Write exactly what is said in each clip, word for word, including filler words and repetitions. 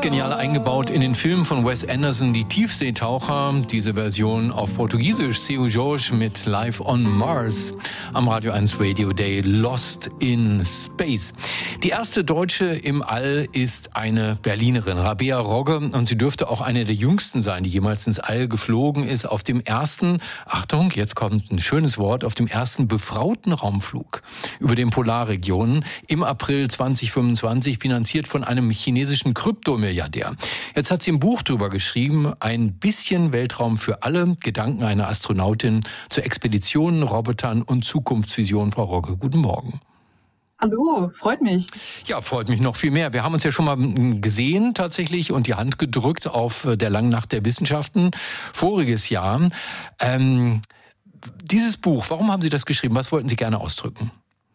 genial eingebaut in den Film von Wes Anderson, Die Tiefseetaucher. Diese Version auf Portugiesisch, Seu Jorge mit Live on Mars am Radio eins Radio Day, Lost in Space. Die erste Deutsche im All ist eine Berlinerin, Rabea Rogge, und sie dürfte auch eine der jüngsten sein, die jemals ins All geflogen ist. Auf dem ersten, Achtung, jetzt kommt ein schönes Wort, auf dem ersten befrauten Raumflug über den Polarregionen im April zwanzig fünfundzwanzig, finanziert von einem chinesischen Kryptomilliardär. Jetzt hat sie ein Buch drüber geschrieben, ein bisschen Weltraum für alle, Gedanken einer Astronautin zu Expeditionen, Robotern und Zukunftsvisionen. Frau Rogge, guten Morgen. Hallo, freut mich. Ja, freut mich noch viel mehr. Wir haben uns ja schon mal gesehen tatsächlich und die Hand gedrückt auf der Langen Nacht der Wissenschaften voriges Jahr. Ähm, dieses Buch, warum haben Sie das geschrieben? Was wollten Sie gerne ausdrücken?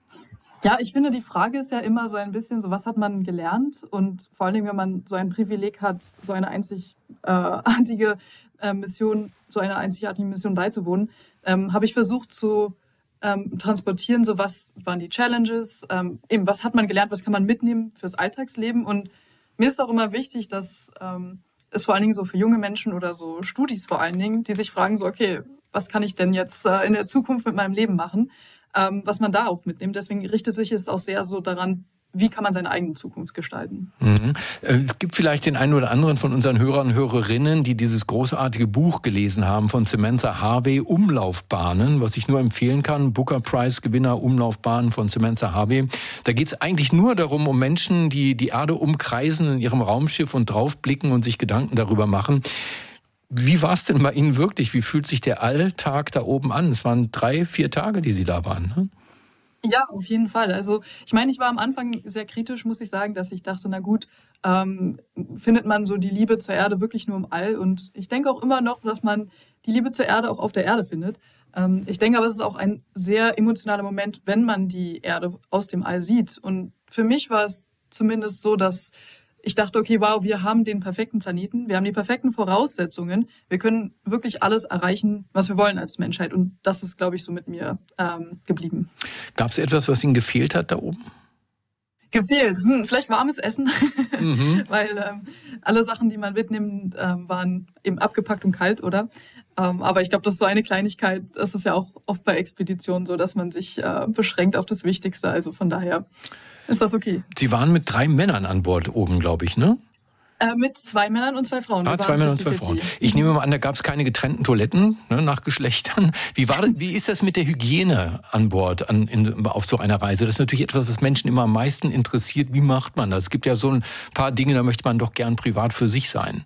Ja, ich finde, die Frage ist ja immer so ein bisschen so, was hat man gelernt? Und vor allen Dingen, wenn man so ein Privileg hat, so eine einzigartige äh, Mission, so einer einzigartige Mission beizuwohnen, ähm, habe ich versucht zu ähm, transportieren, so was waren die Challenges, ähm, eben was hat man gelernt, was kann man mitnehmen fürs Alltagsleben. Und mir ist auch immer wichtig, dass ähm, es vor allen Dingen so für junge Menschen oder so Studis vor allen Dingen, die sich fragen so, okay, was kann ich denn jetzt äh, in der Zukunft mit meinem Leben machen? Ähm, was man da auch mitnimmt. Deswegen richtet sich es auch sehr so daran, wie kann man seine eigene Zukunft gestalten. Mhm. Es gibt vielleicht den einen oder anderen von unseren Hörern und Hörerinnen, die dieses großartige Buch gelesen haben von Samantha Harvey, Umlaufbahnen, was ich nur empfehlen kann. Booker Prize Gewinner Umlaufbahnen von Samantha Harvey. Da geht es eigentlich nur darum, um Menschen, die die Erde umkreisen in ihrem Raumschiff und draufblicken und sich Gedanken darüber machen. Wie war es denn bei Ihnen wirklich? Wie fühlt sich der Alltag da oben an? Es waren drei, vier Tage, die Sie da waren, ne? Ja, auf jeden Fall. Also ich meine, ich war am Anfang sehr kritisch, muss ich sagen, dass ich dachte, na gut, ähm, findet man so die Liebe zur Erde wirklich nur im All? Und ich denke auch immer noch, dass man die Liebe zur Erde auch auf der Erde findet. Ähm, ich denke aber, es ist auch ein sehr emotionaler Moment, wenn man die Erde aus dem All sieht. Und für mich war es zumindest so, dass ich dachte, okay, wow, wir haben den perfekten Planeten, wir haben die perfekten Voraussetzungen, wir können wirklich alles erreichen, was wir wollen als Menschheit. Und das ist, glaube ich, so mit mir ähm, geblieben. Gab es etwas, was Ihnen gefehlt hat da oben? Gefehlt? Hm, vielleicht warmes Essen, mhm. weil ähm, alle Sachen, die man mitnimmt, ähm, waren eben abgepackt und kalt, oder? Ähm, aber ich glaube, das ist so eine Kleinigkeit. Das ist ja auch oft bei Expeditionen so, dass man sich äh, beschränkt auf das Wichtigste. Also von daher ist das okay. Sie waren mit drei Männern an Bord oben, glaube ich, ne? Äh, mit zwei Männern und zwei Frauen. Ah, zwei Männer und zwei Frauen. Ich nehme mal an, da gab es keine getrennten Toiletten, ne, nach Geschlechtern. Wie war das, wie ist das mit der Hygiene an Bord an, in, auf so einer Reise? Das ist natürlich etwas, was Menschen immer am meisten interessiert. Wie macht man das? Es gibt ja so ein paar Dinge, da möchte man doch gern privat für sich sein.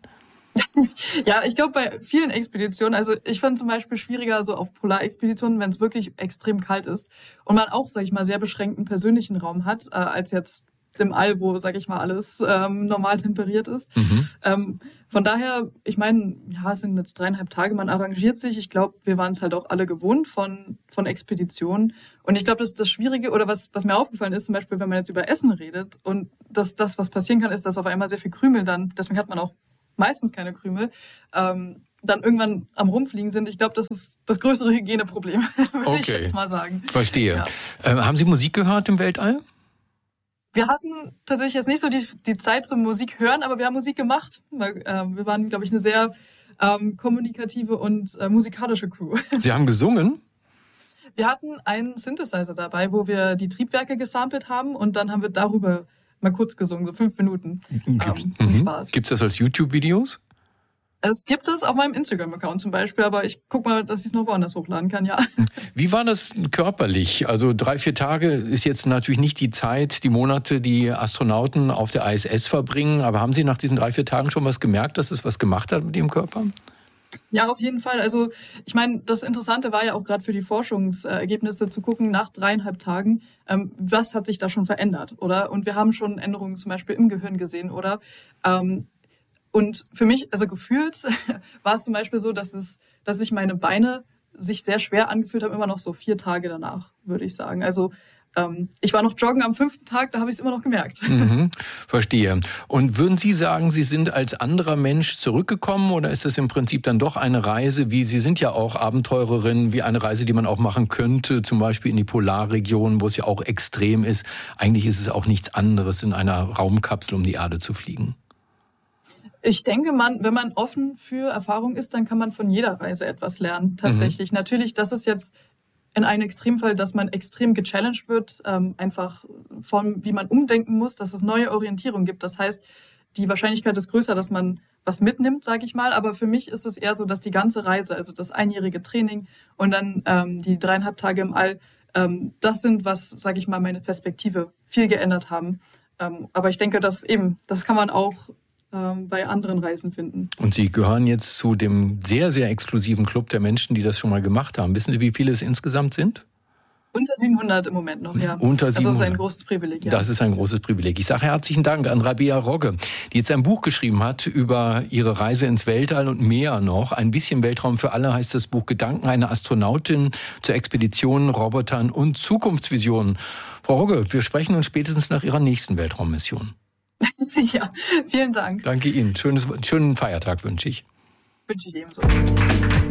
Ja, ich glaube, bei vielen Expeditionen, also ich fand zum Beispiel schwieriger so auf Polarexpeditionen, wenn es wirklich extrem kalt ist und man auch, sag ich mal, sehr beschränkten persönlichen Raum hat, äh, als jetzt im All, wo, sag ich mal, alles ähm, normal temperiert ist. Mhm. Ähm, von daher, ich meine, ja, es sind jetzt dreieinhalb Tage, man arrangiert sich. Ich glaube, wir waren es halt auch alle gewohnt von, von Expeditionen. Und ich glaube, das ist das Schwierige, oder was, was mir aufgefallen ist, zum Beispiel, wenn man jetzt über Essen redet und das, das, was passieren kann, ist, dass auf einmal sehr viel Krümel dann, deswegen hat man auch meistens keine Krümel, ähm, dann irgendwann am Rumfliegen sind. Ich glaube, das ist das größere Hygieneproblem, würde okay. ich jetzt mal sagen. Verstehe. Ja. Äh, haben Sie Musik gehört im Weltall? Wir hatten tatsächlich jetzt nicht so die, die Zeit zum Musik hören, aber wir haben Musik gemacht. Weil, äh, wir waren, glaube ich, eine sehr ähm, kommunikative und äh, musikalische Crew. Sie haben gesungen? Wir hatten einen Synthesizer dabei, wo wir die Triebwerke gesampelt haben und dann haben wir darüber mal kurz gesungen, so fünf Minuten. Gibt's, ähm, mhm. Gibt's das als YouTube-Videos? Es gibt es auf meinem Instagram-Account zum Beispiel, aber ich gucke mal, dass ich es noch woanders hochladen kann, ja. Wie war das körperlich? Also drei, vier Tage ist jetzt natürlich nicht die Zeit, die Monate, die Astronauten auf der I S S verbringen, aber haben Sie nach diesen drei, vier Tagen schon was gemerkt, dass es was gemacht hat mit Ihrem Körper? Ja, auf jeden Fall. Also ich meine, das Interessante war ja auch gerade für die Forschungsergebnisse zu gucken, nach dreieinhalb Tagen, ähm, was hat sich da schon verändert, oder? Und wir haben schon Änderungen zum Beispiel im Gehirn gesehen, oder? Ähm, und für mich, also gefühlt, war es zum Beispiel so, dass, es, dass sich meine Beine sich sehr schwer angefühlt haben, immer noch so vier Tage danach, würde ich sagen. Also ähm, ich war noch joggen am fünften Tag, da habe ich es immer noch gemerkt. Mhm, verstehe. Und würden Sie sagen, Sie sind als anderer Mensch zurückgekommen oder ist das im Prinzip dann doch eine Reise, wie Sie sind ja auch Abenteurerin, wie eine Reise, die man auch machen könnte, zum Beispiel in die Polarregion, wo es ja auch extrem ist. Eigentlich ist es auch nichts anderes, in einer Raumkapsel um die Erde zu fliegen. Ich denke, man, wenn man offen für Erfahrung ist, dann kann man von jeder Reise etwas lernen, tatsächlich. Mhm. Natürlich, das ist jetzt in einem Extremfall, dass man extrem gechallenged wird, ähm, einfach von, wie man umdenken muss, dass es neue Orientierung gibt. Das heißt, die Wahrscheinlichkeit ist größer, dass man was mitnimmt, sage ich mal. Aber für mich ist es eher so, dass die ganze Reise, also das einjährige Training und dann ähm, die dreieinhalb Tage im All, ähm, das sind, was, sage ich mal, meine Perspektive viel geändert haben. Ähm, aber ich denke, dass eben, das kann man auch bei anderen Reisen finden. Und Sie gehören jetzt zu dem sehr, sehr exklusiven Club der Menschen, die das schon mal gemacht haben. Wissen Sie, wie viele es insgesamt sind? Unter siebenhundert im Moment noch, ja. Unter siebenhundert. Das ist ein großes Privileg, ja. Das ist ein großes Privileg. Ich sage herzlichen Dank an Rabea Rogge, die jetzt ein Buch geschrieben hat über ihre Reise ins Weltall und mehr noch. Ein bisschen Weltraum für alle heißt das Buch. Gedanken einer Astronautin zur Expeditionen, Robotern und Zukunftsvisionen. Frau Rogge, wir sprechen uns spätestens nach Ihrer nächsten Weltraummission. Ja, vielen Dank. Danke Ihnen. Schönes, schönen Feiertag wünsche ich. Wünsche ich ebenso.